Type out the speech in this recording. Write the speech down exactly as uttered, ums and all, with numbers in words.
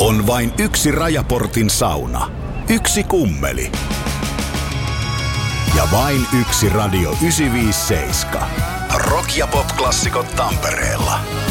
On vain yksi Rajaportin sauna, yksi kummeli ja vain yksi Radio yhdeksänsataaviisikymmentäseitsemän. Rock- ja pop-klassikot Tampereella.